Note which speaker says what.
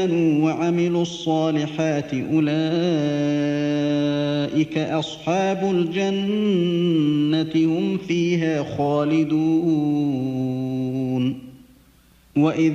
Speaker 1: وعملوا الصالحات أولئك أصحاب الجنة هم فيها خالدون.